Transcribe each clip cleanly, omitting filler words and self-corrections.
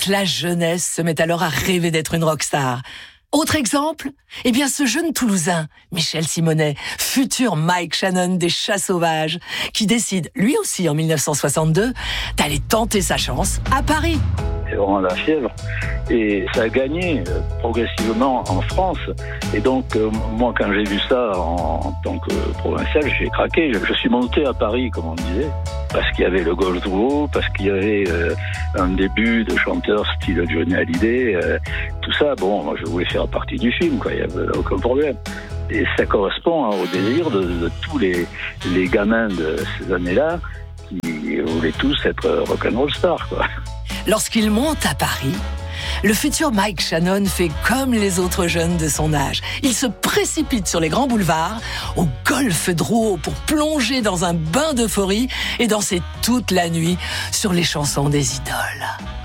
Toute la jeunesse se met alors à rêver d'être une rockstar. Autre exemple, eh bien ce jeune Toulousain, Michel Simonet, futur Mike Shannon des Chats Sauvages, qui décide, lui aussi en 1962, d'aller tenter sa chance à Paris. C'est vraiment la fièvre. Et ça a gagné progressivement en France. Et donc, moi, quand j'ai vu ça en tant que provincial, j'ai craqué. Je suis monté à Paris, comme on disait, parce qu'il y avait le Golf Duo, parce qu'il y avait un début de chanteur style Johnny Hallyday. Tout ça, bon, moi, je voulais faire partie du film, quoi. Il n'y avait aucun problème. Et ça correspond au désir de tous les gamins de ces années-là qui voulaient tous être rock'n'roll stars, quoi. Lorsqu'il monte à Paris, le futur Mike Shannon fait comme les autres jeunes de son âge. Il se précipite sur les grands boulevards, au Golf Drouot, pour plonger dans un bain d'euphorie et danser toute la nuit sur les chansons des idoles.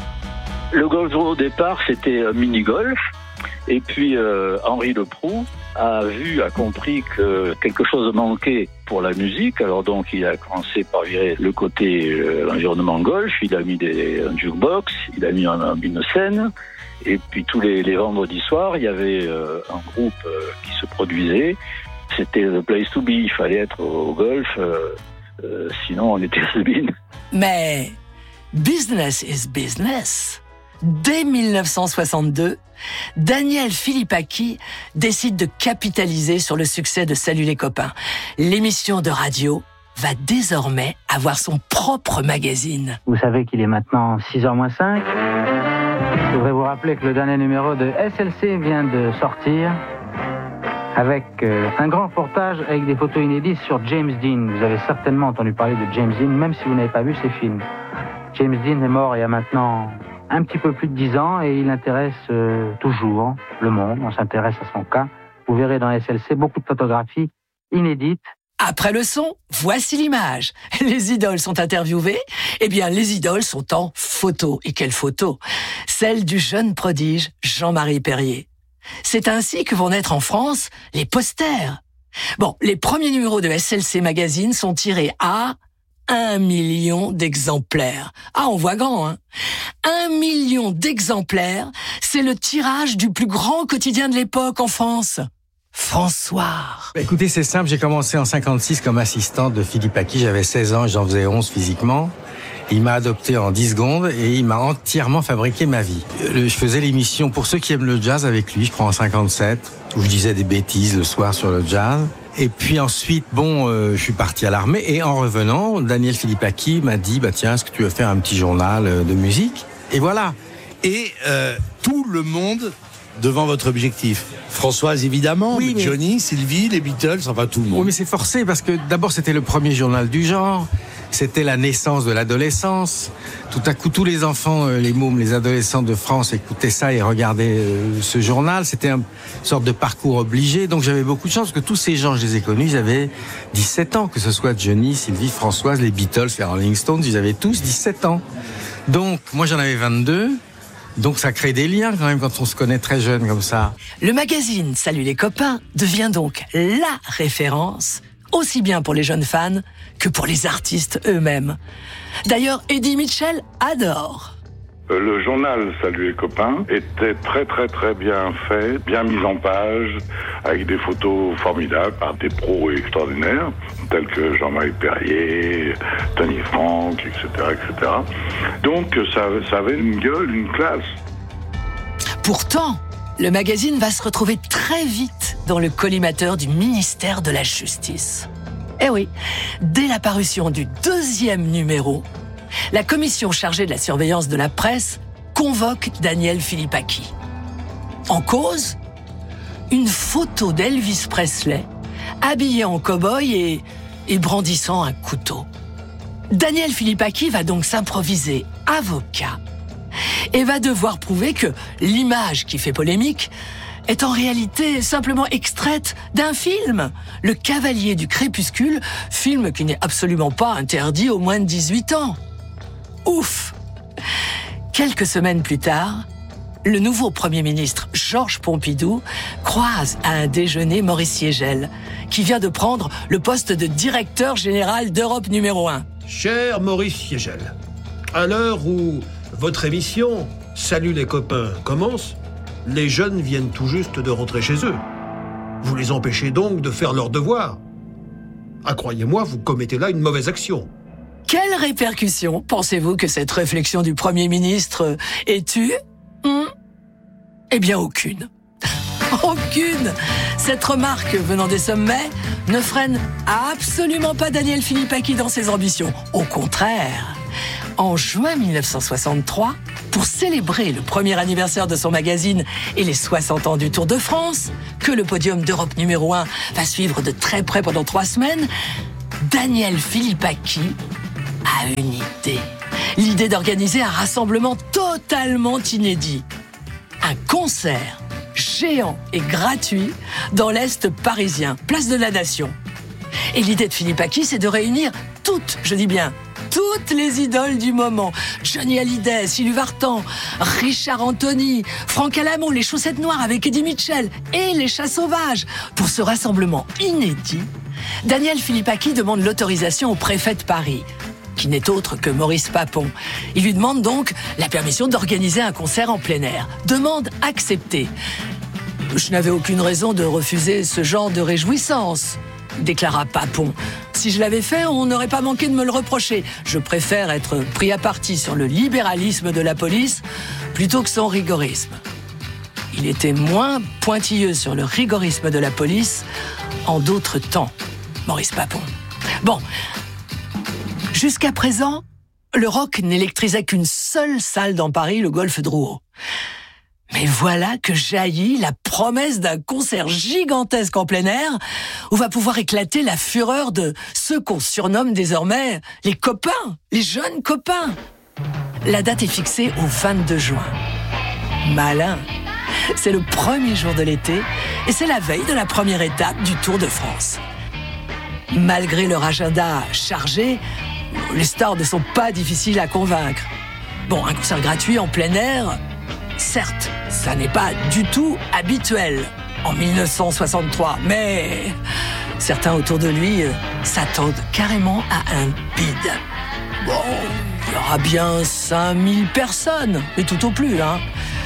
Le Golf Drouot, au départ, c'était un mini-golf. Et puis, Henri Leproux a compris que quelque chose manquait pour la musique. Alors donc, il a commencé par virer le côté environnement golf. Il a mis un jukebox, il a mis une scène. Et puis, tous les vendredis soirs, il y avait un groupe qui se produisait. C'était the place to be. Il fallait être au golf, sinon on était has-been. Mais business is business. Dès 1962, Daniel Philippaki décide de capitaliser sur le succès de Salut les copains. L'émission de radio va désormais avoir son propre magazine. Vous savez qu'il est maintenant 6h moins 5. Je voudrais vous rappeler que le dernier numéro de SLC vient de sortir avec un grand reportage avec des photos inédites sur James Dean. Vous avez certainement entendu parler de James Dean, même si vous n'avez pas vu ses films. James Dean est mort il y a maintenant un petit peu plus de 10 ans et il intéresse toujours le monde. On s'intéresse à son cas. Vous verrez dans SLC beaucoup de photographies inédites. Après le son, voici l'image. Les idoles sont interviewées. Eh bien, les idoles sont en photo. Et quelle photo! Celle du jeune prodige Jean-Marie Perrier. C'est ainsi que vont naître en France les posters. Bon, les premiers numéros de SLC Magazine sont tirés à 1 million d'exemplaires. Ah, on voit grand, hein. 1 million d'exemplaires, c'est le tirage du plus grand quotidien de l'époque en France. François. Écoutez, c'est simple, j'ai commencé en 56 comme assistante de Philippaki, j'avais 16 ans et j'en faisais 11 physiquement. Il m'a adopté en 10 secondes et il m'a entièrement fabriqué ma vie. Je faisais l'émission Pour ceux qui aiment le jazz avec lui, je crois en 57, où je disais des bêtises le soir sur le jazz. Et puis ensuite, je suis parti à l'armée et en revenant, Daniel Philippaki m'a dit, tiens, est-ce que tu veux faire un petit journal de musique? Et voilà. Et tout le monde devant votre objectif. Françoise, évidemment, oui, mais Johnny, Sylvie, les Beatles, enfin tout le monde. Oui, mais c'est forcé parce que d'abord, c'était le premier journal du genre. C'était la naissance de l'adolescence. Tout à coup, tous les enfants, les mômes, les adolescents de France écoutaient ça et regardaient ce journal. C'était une sorte de parcours obligé. Donc j'avais beaucoup de chance parce que tous ces gens, je les ai connus, ils avaient 17 ans. Que ce soit Johnny, Sylvie, Françoise, les Beatles, les Rolling Stones, ils avaient tous 17 ans. Donc moi, j'en avais 22. Donc ça crée des liens quand même quand on se connaît très jeune comme ça. Le magazine Salut les copains devient donc la référence, aussi bien pour les jeunes fans que pour les artistes eux-mêmes. D'ailleurs, Eddie Mitchell adore. Le journal Salut les copains était très très très bien fait, bien mis en page, avec des photos formidables par des pros extraordinaires, tels que Jean-Marie Perrier, Tony Frank, etc., etc. Donc ça avait une gueule, une classe. Pourtant, le magazine va se retrouver très vite dans le collimateur du ministère de la Justice. Eh oui, dès la parution du 2e numéro, la commission chargée de la surveillance de la presse convoque Daniel Philippaki. En cause, une photo d'Elvis Presley, habillé en cow-boy et brandissant un couteau. Daniel Philippaki va donc s'improviser avocat et va devoir prouver que l'image qui fait polémique est en réalité simplement extraite d'un film, Le Cavalier du Crépuscule, film qui n'est absolument pas interdit aux moins de 18 ans. Ouf! Quelques semaines plus tard, le nouveau Premier ministre Georges Pompidou croise à un déjeuner Maurice Siegel, qui vient de prendre le poste de directeur général d'Europe numéro 1. Cher Maurice Siegel, à l'heure où votre émission Salut les copains commence, les jeunes viennent tout juste de rentrer chez eux. Vous les empêchez donc de faire leurs devoirs. Ah, croyez-moi, vous commettez là une mauvaise action. Quelle répercussion pensez-vous que cette réflexion du Premier ministre ait eue ? Eh bien, aucune. Aucune. Cette remarque venant des sommets ne freine absolument pas Daniel Philippaki dans ses ambitions. Au contraire, en juin 1963, pour célébrer le premier anniversaire de son magazine et les 60 ans du Tour de France, que le podium d'Europe numéro 1 va suivre de très près pendant 3 semaines, Daniel Philippaki a une idée. L'idée d'organiser un rassemblement totalement inédit. Un concert géant et gratuit dans l'Est parisien, place de la Nation. Et l'idée de Philippaki, c'est de réunir toutes, je dis bien, toutes les idoles du moment. Johnny Hallyday, Sylvie Vartan, Richard Anthony, Franck Alamo, les Chaussettes Noires avec Eddie Mitchell et les Chats Sauvages. Pour ce rassemblement inédit, Daniel Philippaki demande l'autorisation au préfet de Paris, qui n'est autre que Maurice Papon. Il lui demande donc la permission d'organiser un concert en plein air. Demande acceptée. Je n'avais aucune raison de refuser ce genre de réjouissance, déclara Papon. Si je l'avais fait, on n'aurait pas manqué de me le reprocher. Je préfère être pris à partie sur le libéralisme de la police plutôt que son rigorisme. Il était moins pointilleux sur le rigorisme de la police en d'autres temps, Maurice Papon. Bon, jusqu'à présent, le rock n'électrisait qu'une seule salle dans Paris, le Golf Drouot. Mais voilà que jaillit la promesse d'un concert gigantesque en plein air où va pouvoir éclater la fureur de ceux qu'on surnomme désormais les copains, les jeunes copains. La date est fixée au 22 juin. Malin. C'est le premier jour de l'été et c'est la veille de la première étape du Tour de France. Malgré leur agenda chargé, les stars ne sont pas difficiles à convaincre. Bon, un concert gratuit en plein air, certes, ça n'est pas du tout habituel en 1963, mais certains autour de lui s'attendent carrément à un bide. Bon, il y aura bien 5000 personnes, et tout au plus, hein.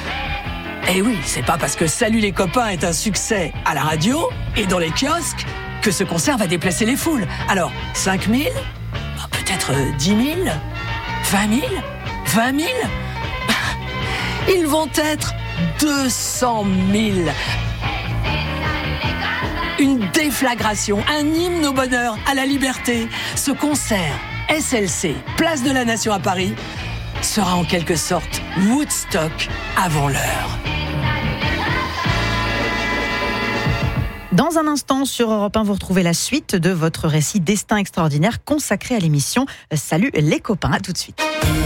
Et oui, c'est pas parce que Salut les copains est un succès à la radio et dans les kiosques que ce concert va déplacer les foules. Alors, 5000 ? Peut-être 10 000 20 000 20 000 Ils vont être 200 000. Une déflagration, un hymne au bonheur, à la liberté. Ce concert, SLC, place de la Nation à Paris, sera en quelque sorte Woodstock avant l'heure. Dans un instant, sur Europe 1, vous retrouvez la suite de votre récit Destin extraordinaire consacré à l'émission Salut les copains. À tout de suite.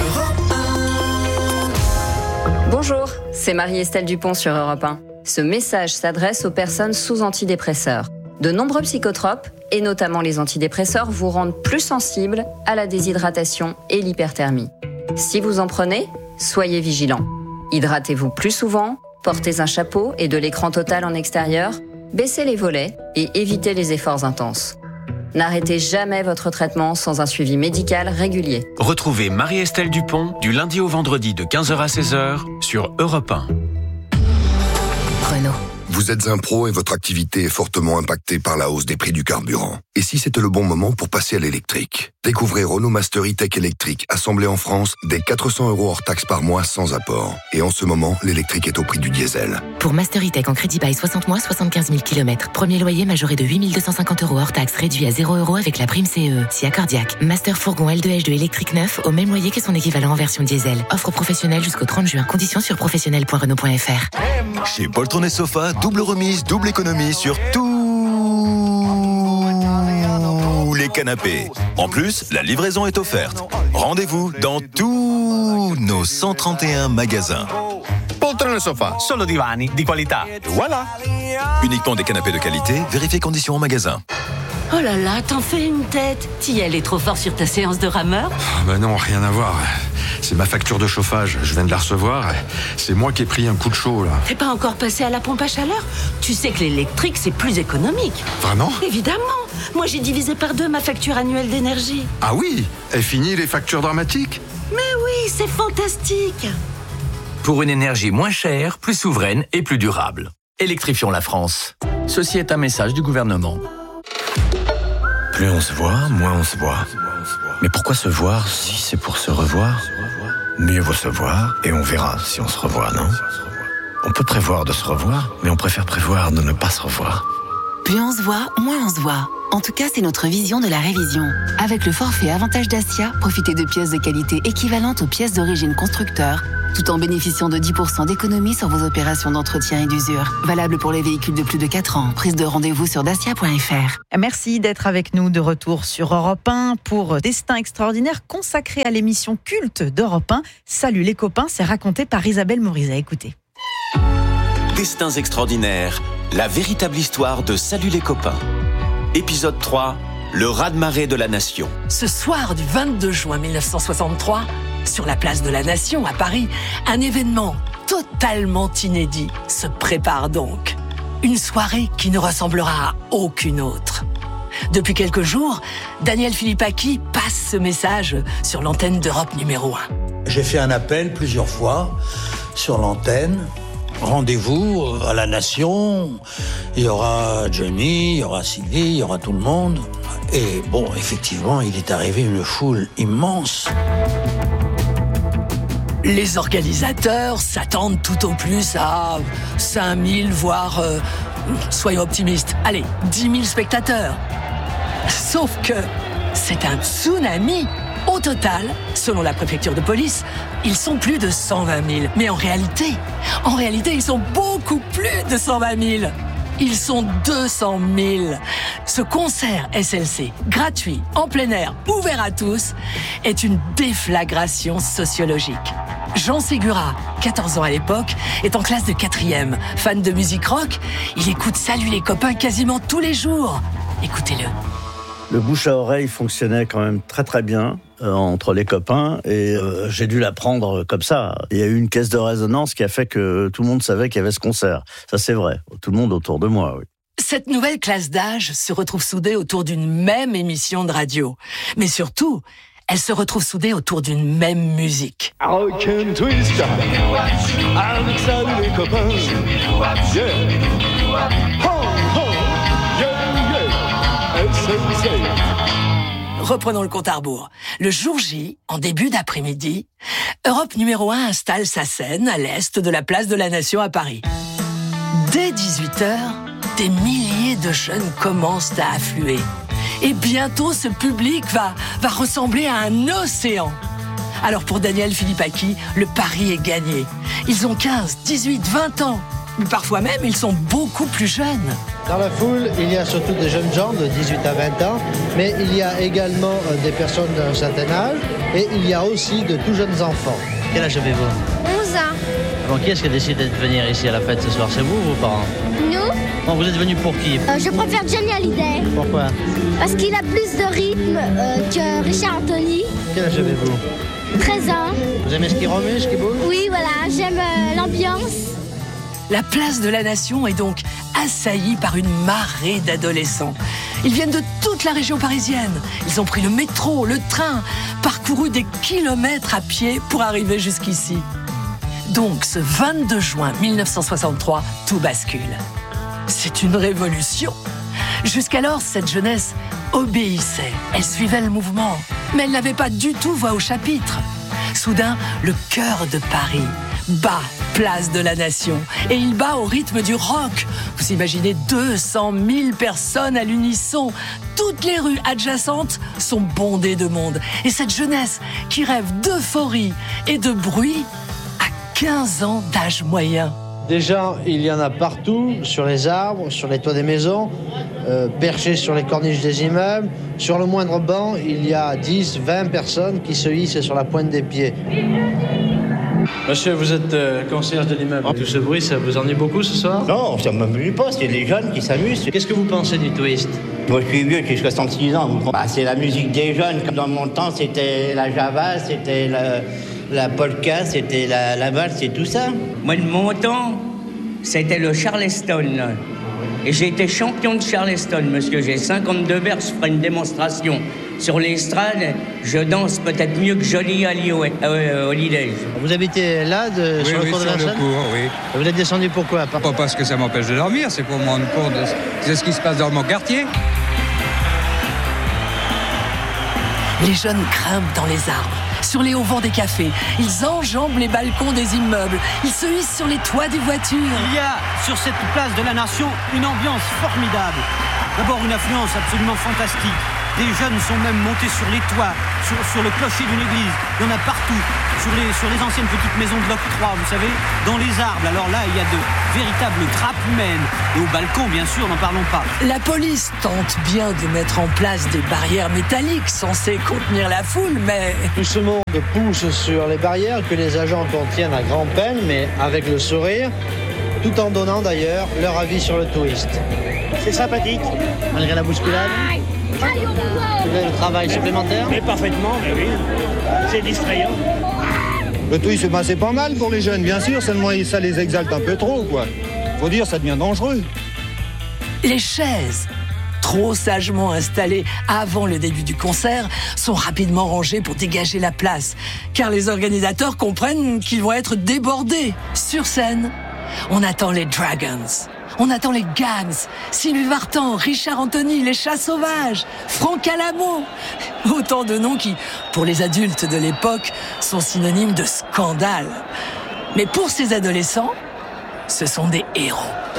Bonjour, c'est Marie-Estelle Dupont sur Europe 1. Ce message s'adresse aux personnes sous antidépresseurs. De nombreux psychotropes, et notamment les antidépresseurs, vous rendent plus sensibles à la déshydratation et l'hyperthermie. Si vous en prenez, soyez vigilants. Hydratez-vous plus souvent, portez un chapeau et de l'écran total en extérieur, baissez les volets et évitez les efforts intenses. N'arrêtez jamais votre traitement sans un suivi médical régulier. Retrouvez Marie-Estelle Dupont du lundi au vendredi de 15h à 16h sur Europe 1. Renault. Vous êtes un pro et votre activité est fortement impactée par la hausse des prix du carburant. Et si c'était le bon moment pour passer à l'électrique ? Découvrez Renault Master E-Tech électrique, assemblé en France, dès 400 € hors taxe par mois sans apport. Et en ce moment, l'électrique est au prix du diesel. Pour Master E-Tech en crédit bail 60 mois, 75 000 km. Premier loyer majoré de 8 250 € hors taxe, réduit à 0 € avec la prime CE. Si accordiaque. Master Fourgon L2H2 électrique neuf, au même loyer que son équivalent en version diesel. Offre professionnelle jusqu'au 30 juin. Conditions sur professionnel.renault.fr. Chez Poltron et Sofa, double remise, double économie sur tous les canapés. En plus, la livraison est offerte. Rendez-vous dans tous nos 131 magasins. Poltron et Sofa, solo divani di qualità. Voilà. Uniquement des canapés de qualité, vérifiez conditions en magasin. Oh là là, t'en fais une tête. T'y allais trop fort sur ta séance de rameur ? Bah non, rien à voir. C'est ma facture de chauffage, je viens de la recevoir. C'est moi qui ai pris un coup de chaud, là. T'es pas encore passé à la pompe à chaleur ? Tu sais que l'électrique, c'est plus économique. Vraiment ? Évidemment. Moi, j'ai divisé par 2 ma facture annuelle d'énergie. Ah oui ? Et fini les factures dramatiques ? Mais oui, c'est fantastique. pour une énergie moins chère, plus souveraine et plus durable. Électrifions la France. Ceci est un message du gouvernement. Plus on se voit, moins on se voit. Mais pourquoi se voir si c'est pour se revoir ? Mieux vaut se voir et on verra si on se revoit, non ? On peut prévoir de se revoir, mais on préfère prévoir de ne pas se revoir. Plus on se voit, moins on se voit. En tout cas, c'est notre vision de la révision. Avec le forfait Avantage Dacia, profitez de pièces de qualité équivalentes aux pièces d'origine constructeur, tout en bénéficiant de 10% d'économie sur vos opérations d'entretien et d'usure. Valable pour les véhicules de plus de 4 ans. Prise de rendez-vous sur dacia.fr. Merci d'être avec nous de retour sur Europe 1 pour Destin extraordinaire consacré à l'émission culte d'Europe 1. Salut les copains, c'est raconté par Isabelle Morizet. Écoutez. Destins extraordinaires, la véritable histoire de Salut les copains. Épisode 3, le raz-de-marée de la nation. Ce soir du 22 juin 1963, sur la place de la Nation à Paris, un événement totalement inédit se prépare donc. Une soirée qui ne ressemblera à aucune autre. Depuis quelques jours, Daniel Philippaki passe ce message sur l'antenne d'Europe numéro 1. J'ai fait un appel plusieurs fois sur l'antenne. Rendez-vous à la Nation, il y aura Johnny, il y aura Sylvie, il y aura tout le monde. Et bon, effectivement, il est arrivé une foule immense. Les organisateurs s'attendent tout au plus à 5000, voire, soyons optimistes, allez, 10 000 spectateurs. Sauf que c'est un tsunami. Au total, selon la préfecture de police, ils sont plus de 120 000. Mais en réalité, ils sont beaucoup plus de 120 000. Ils sont 200 000. Ce concert SLC, gratuit, en plein air, ouvert à tous, est une déflagration sociologique. Jean Ségura, 14 ans à l'époque, est en classe de 4e. Fan de musique rock, il écoute Salut les copains quasiment tous les jours. Écoutez-le. Le bouche à oreille fonctionnait quand même très très bien entre les copains et j'ai dû l'apprendre comme ça. Il y a eu une caisse de résonance qui a fait que tout le monde savait qu'il y avait ce concert. Ça c'est vrai, tout le monde autour de moi, oui. Cette nouvelle classe d'âge se retrouve soudée autour d'une même émission de radio. Mais surtout, elle se retrouve soudée autour d'une même musique. Rock and twist, avec Salut les copains, yeah. Reprenons le compte à rebours. Le jour J, en début d'après-midi, Europe numéro 1 installe sa scène à l'est de la place de la Nation à Paris. Dès 18h, des milliers de jeunes commencent à affluer. Et bientôt, ce public va ressembler à un océan. Alors pour Daniel Philippaki, le pari est gagné. Ils ont 15, 18, 20 ans. Mais parfois même, ils sont beaucoup plus jeunes. Dans la foule, il y a surtout des jeunes gens de 18 à 20 ans, mais il y a également des personnes d'un certain âge, et il y a aussi de tout jeunes enfants. Quel âge avez-vous ? 11 ans. Alors qui est-ce qui a décidé de venir ici à la fête ce soir ? C'est vous ou vos parents ? Nous ? Bon, vous êtes venus pour qui ? Je préfère Johnny Hallyday. Pourquoi ? Parce qu'il a plus de rythme que Richard Anthony. Quel âge avez-vous ? 13 ans. Vous aimez ce qui remue, ce qui bouge ? Oui, voilà, j'aime l'ambiance. La place de la Nation est donc assaillie par une marée d'adolescents. Ils viennent de toute la région parisienne. Ils ont pris le métro, le train, parcouru des kilomètres à pied pour arriver jusqu'ici. Donc, ce 22 juin 1963, tout bascule. C'est une révolution. Jusqu'alors, cette jeunesse obéissait. Elle suivait le mouvement. Mais elle n'avait pas du tout voix au chapitre. Soudain, le cœur de Paris bat place de la Nation. Et il bat au rythme du rock. Vous imaginez 200 000 personnes à l'unisson. Toutes les rues adjacentes sont bondées de monde. Et cette jeunesse qui rêve d'euphorie et de bruit a 15 ans d'âge moyen. Déjà, il y en a partout, sur les arbres, sur les toits des maisons, perchés sur les corniches des immeubles. Sur le moindre banc, il y a 10, 20 personnes qui se hissent sur la pointe des pieds. Monsieur, vous êtes concierge de l'immeuble. Tout ce bruit, ça vous ennuie beaucoup ce soir ? Non, ça ne m'ennuie pas, c'est des jeunes qui s'amusent. Qu'est-ce que vous pensez du twist ? Moi, je suis vieux, j'ai 66 ans. C'est la musique des jeunes. Dans mon temps, c'était la java, c'était la polka, c'était la valse et tout ça. Moi, de mon temps, c'était le Charleston. Là. Et j'ai été champion de Charleston, monsieur. J'ai 52 verres, je ferai une démonstration. Sur l'estrade, je danse peut-être mieux que Johnny Hallyday. Vous habitez là, sur le cours de Vincennes ? Oui. Vous êtes descendu pourquoi ? Pas parce que ça m'empêche de dormir, c'est pour me rendre compte de ce qui se passe dans mon quartier. Les jeunes grimpent dans les arbres, sur les auvents des cafés. Ils enjambent les balcons des immeubles. Ils se hissent sur les toits des voitures. Il y a, sur cette place de la Nation, une ambiance formidable. D'abord, une affluence absolument fantastique. Des jeunes sont même montés sur les toits, sur le clocher d'une église. Il y en a partout, sur les anciennes petites maisons de l'octroi, vous savez, dans les arbres. Alors là, il y a de véritables grappes humaines. Et au balcon, bien sûr, n'en parlons pas. La police tente bien de mettre en place des barrières métalliques censées contenir la foule, mais... Tout ce monde pousse sur les barrières que les agents contiennent à grand-peine, mais avec le sourire, tout en donnant d'ailleurs leur avis sur le touriste. C'est sympathique. Malgré la bousculade. Vous avez le travail supplémentaire ? Mais parfaitement, mais oui. C'est distrayant. Le tourisme, c'est pas mal pour les jeunes, bien sûr, seulement ça les exalte un peu trop, quoi. Faut dire, ça devient dangereux. Les chaises, trop sagement installées avant le début du concert, sont rapidement rangées pour dégager la place, car les organisateurs comprennent qu'ils vont être débordés. Sur scène, on attend les Dragons. On attend les Gangs, Sylvie Vartan, Richard Anthony, les Chats Sauvages, Franck Alamo. Autant de noms qui, pour les adultes de l'époque, sont synonymes de scandale. Mais pour ces adolescents, ce sont des héros.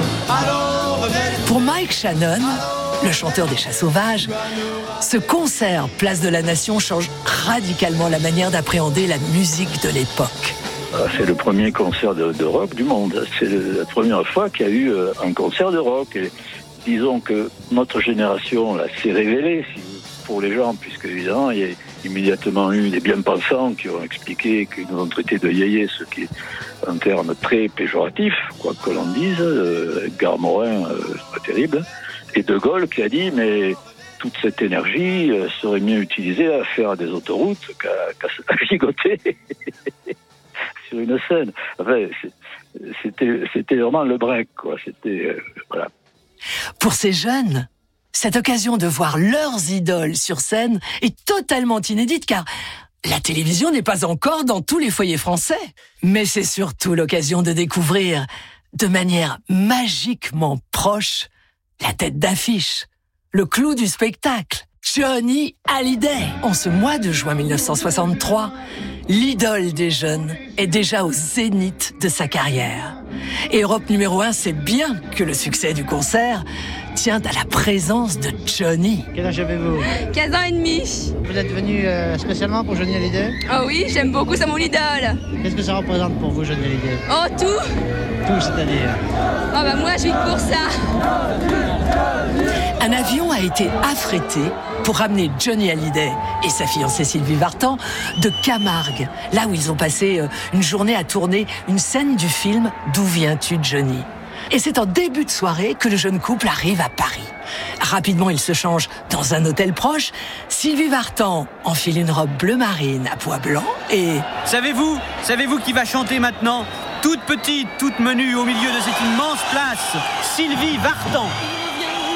Pour Mike Shannon, le chanteur des Chats Sauvages, ce concert Place de la Nation change radicalement la manière d'appréhender la musique de l'époque. C'est le premier concert de rock du monde. C'est la première fois qu'il y a eu un concert de rock. Et disons que notre génération là, s'est révélée pour les gens, puisque évidemment, il y a immédiatement eu des bien-pensants qui ont expliqué qu'ils nous ont traités de yéyés, ce qui est un terme très péjoratif, quoi que l'on dise. Edgar Morin, c'est pas terrible. Et De Gaulle qui a dit, mais toute cette énergie serait mieux utilisée à faire des autoroutes qu'à gigoter sur une scène. Enfin, c'était vraiment le break, quoi. C'était voilà. Pour ces jeunes, cette occasion de voir leurs idoles sur scène est totalement inédite, car la télévision n'est pas encore dans tous les foyers français. Mais c'est surtout l'occasion de découvrir, de manière magiquement proche, la tête d'affiche, le clou du spectacle, Johnny Hallyday. En ce mois de juin 1963, l'idole des jeunes est déjà au zénith de sa carrière. Et Europe numéro 1 sait bien que le succès du concert tient à la présence de Johnny. Quel âge avez-vous ? 15 ans et demi. Vous êtes venu spécialement pour Johnny Hallyday ? Oh oui, j'aime beaucoup, c'est mon idole. Qu'est-ce que ça représente pour vous, Johnny Hallyday ? Oh, tout. Tout, c'est-à-dire ? Oh bah moi, je vis pour ça. Un avion a été affrété pour ramener Johnny Hallyday et sa fiancée Sylvie Vartan de Camargue, là où ils ont passé une journée à tourner une scène du film « D'où viens-tu, Johnny ?» Et c'est en début de soirée que le jeune couple arrive à Paris. Rapidement, ils se changent dans un hôtel proche. Sylvie Vartan enfile une robe bleu marine à pois blanc et... Savez-vous qui va chanter maintenant ? Toute petite, toute menue au milieu de cette immense place, Sylvie Vartan.